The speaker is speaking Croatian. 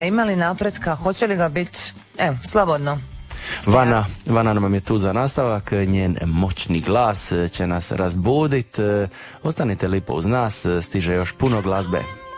Ima li napretka, hoće li ga biti, evo, slobodno. Vana nam je tu za nastavak, njen moćni glas će nas razbudit. Ostanite lipo uz nas, stiže još puno glazbe.